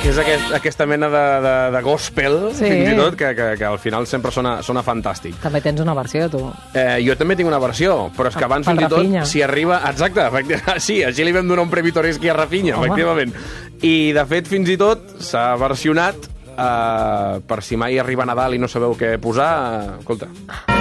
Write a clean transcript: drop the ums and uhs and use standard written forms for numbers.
És aquesta mena de gospel, fins i tot, que al final sempre sona fantàstic. També tens una versió, tu. Jo també tinc una versió, però és que abans fins i tot, si arriba... Exacte, sí, així li vam donar un premi Toreski a Rafinha, efectivament. I, de fet, fins i tot s'ha versionat per si mai arriba Nadal i no sabeu què posar. Escolta.